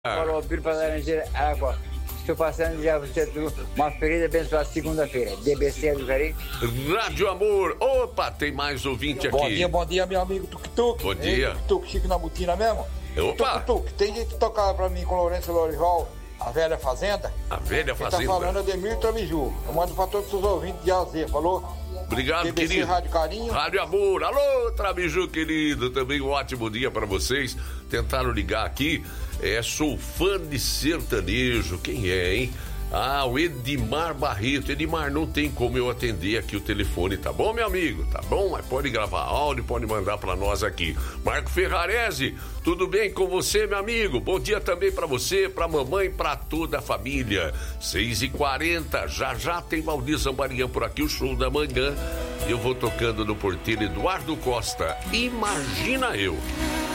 Falou, Piro para Laranjeira, Araraquara. Estou passando já você uma feliz abençoada segunda-feira. DBC do Jari. Rádio Amor. Opa, tem mais ouvinte aqui. Bom dia, meu amigo Tuk-Tuk. Bom dia. Tuk-Tuk, Chico na botina mesmo. Opa. Tuk-Tuk, tem gente que tocava pra mim com Lourenço Lourival, A Velha Fazenda. A Velha Fazenda. Quem tá falando é Ademir Tramiju. Eu mando pra todos os ouvintes de AZ, falou? Obrigado, BBC querido. Rádio Carinho. Rádio Amor. Alô, Tramiju, querido. Também um ótimo dia pra vocês. Tentaram ligar aqui. Sou fã de sertanejo. Quem é, hein? Ah, o Edmar Barreto. Edmar, não tem como eu atender aqui o telefone, tá bom, meu amigo? Tá bom? Mas pode gravar áudio, pode mandar pra nós aqui. Marco Ferrarese, tudo bem com você, meu amigo? Bom dia também pra você, pra mamãe, pra toda a família. 6h40, já tem Valdir Zambarian por aqui, o show da manhã. Eu vou tocando no porteiro Eduardo Costa. Imagina eu.